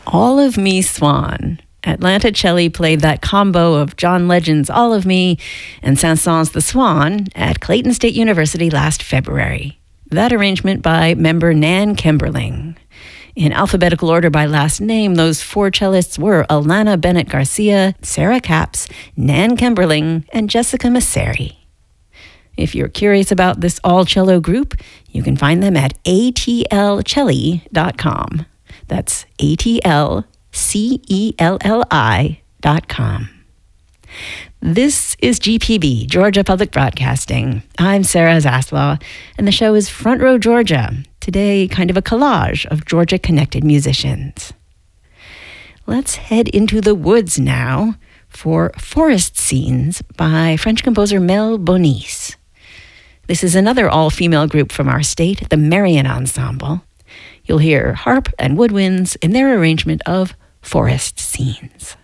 All of Me Swan. Atlanta Celli played that combo of John Legend's All of Me and Saint-Saëns' The Swan at Clayton State University last February. That arrangement by member Nan Kemberling. In alphabetical order by last name, those four cellists were Alana Bennett Garcia, Sarah Capps, Nan Kemberling, and Jessica Masseri. If you're curious about this all-cello group, you can find them at atlcelli.com. That's atlcelli.com. This is GPB, Georgia Public Broadcasting. I'm Sarah Zaslaw, and the show is Front Row Georgia. Today, kind of a collage of Georgia-connected musicians. Let's head into the woods now for Forest Scenes by French composer Mel Bonis. This is another all-female group from our state, the Marion Ensemble. You'll hear harp and woodwinds in their arrangement of Forest Scenes.